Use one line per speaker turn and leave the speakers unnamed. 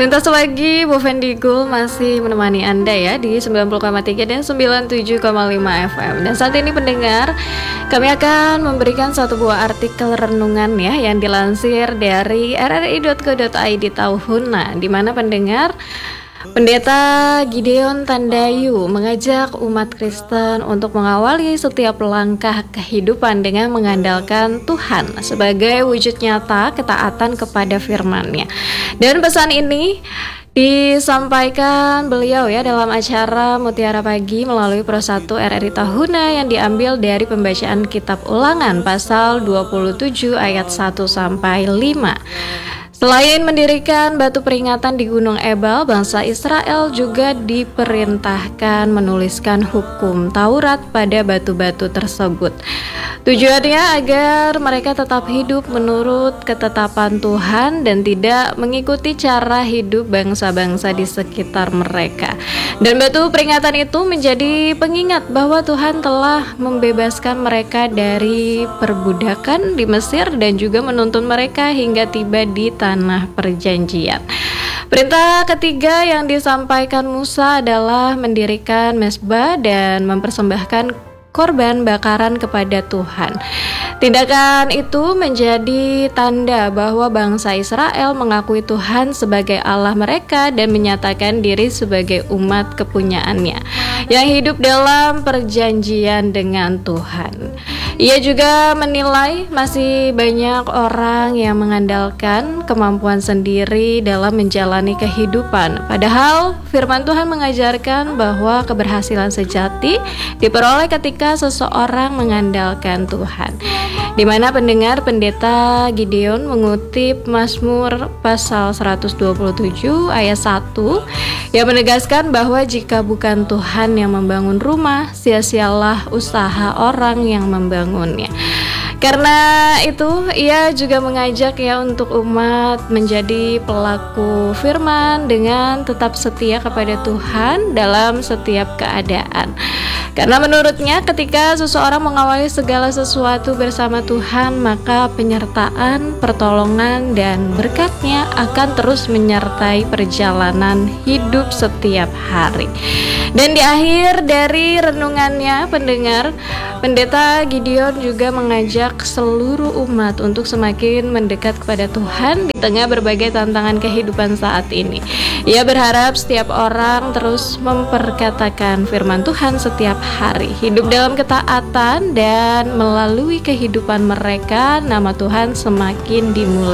Lintas pagi, Bu Vendigul masih menemani Anda ya di 90,3 dan 97,5 FM. Dan saat ini pendengar, kami akan memberikan satu buah artikel renungan ya yang dilansir dari rri.co.id Tauhuna, di mana pendengar, Pendeta Gideon Tandayu mengajak umat Kristen untuk mengawali setiap langkah kehidupan dengan mengandalkan Tuhan sebagai wujud nyata ketaatan kepada firman-Nya. Dan pesan ini disampaikan beliau ya dalam acara Mutiara Pagi melalui Pro 1 RRI Tahuna yang diambil dari pembacaan kitab Ulangan pasal 27 ayat 1 sampai 5. Selain mendirikan batu peringatan di Gunung Ebal, bangsa Israel juga diperintahkan menuliskan hukum Taurat pada batu-batu tersebut. Tujuannya agar mereka tetap hidup menurut ketetapan Tuhan dan tidak mengikuti cara hidup bangsa-bangsa di sekitar mereka. Dan batu peringatan itu menjadi pengingat bahwa Tuhan telah membebaskan mereka dari perbudakan di Mesir dan juga menuntun mereka hingga tiba di tanah perjanjian. Perintah ketiga yang disampaikan Musa adalah mendirikan mezbah dan mempersembahkan korban bakaran kepada Tuhan. Tindakan itu menjadi tanda bahwa bangsa Israel mengakui Tuhan sebagai Allah mereka dan menyatakan diri sebagai umat kepunyaannya yang hidup dalam perjanjian dengan Tuhan. Ia juga menilai masih banyak orang yang mengandalkan kemampuan sendiri dalam menjalani kehidupan. Padahal firman Tuhan mengajarkan bahwa keberhasilan sejati diperoleh ketika seseorang mengandalkan Tuhan. Di mana pendengar Pendeta Gideon mengutip Mazmur pasal 127 ayat 1 yang menegaskan bahwa jika bukan Tuhan yang membangun rumah, sia-sialah usaha orang yang membangunnya. Karena itu, ia juga mengajak ya untuk umat menjadi pelaku firman dengan tetap setia kepada Tuhan dalam setiap keadaan. Karena menurutnya ketika seseorang mengawali segala sesuatu bersama Tuhan, maka penyertaan, pertolongan, dan berkat-Nya akan terus menyertai perjalanan hidup setiap hari. Dan di akhir dari renungannya, pendengar, Pendeta Gideon juga mengajak seluruh umat untuk semakin mendekat kepada Tuhan di tengah berbagai tantangan kehidupan saat ini. Ia berharap setiap orang terus memperkatakan firman Tuhan setiap hari, hidup dalam ketaatan, dan melalui kehidupan mereka nama Tuhan semakin dimuliakan.